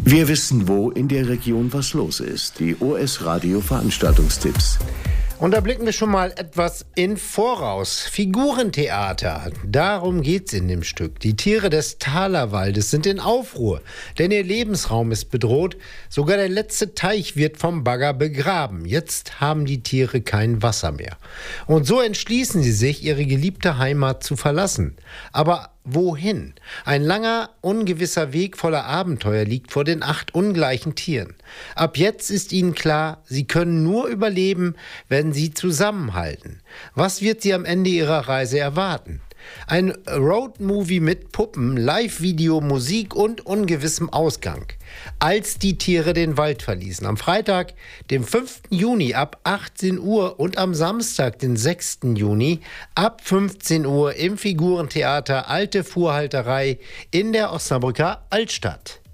Wir wissen, wo in der Region was los ist. Die OS Radio Veranstaltungstipps. Und da blicken wir schon mal etwas in Voraus. Figurentheater, darum geht's in dem Stück. Die Tiere des Talerwaldes sind in Aufruhr, denn ihr Lebensraum ist bedroht. Sogar der letzte Teich wird vom Bagger begraben. Jetzt haben die Tiere kein Wasser mehr. Und so entschließen sie sich, ihre geliebte Heimat zu verlassen. Aber wohin? Ein langer, ungewisser Weg voller Abenteuer liegt vor den 8 ungleichen Tieren. Ab jetzt ist ihnen klar, sie können nur überleben, wenn sie zusammenhalten. Was wird sie am Ende ihrer Reise erwarten? Ein Roadmovie mit Puppen, Live-Video, Musik und ungewissem Ausgang. Als die Tiere den Wald verließen. Am Freitag, dem 5. Juni ab 18 Uhr und am Samstag, den 6. Juni ab 15 Uhr im Figurentheater Alte Fuhrhalterei in der Osnabrücker Altstadt.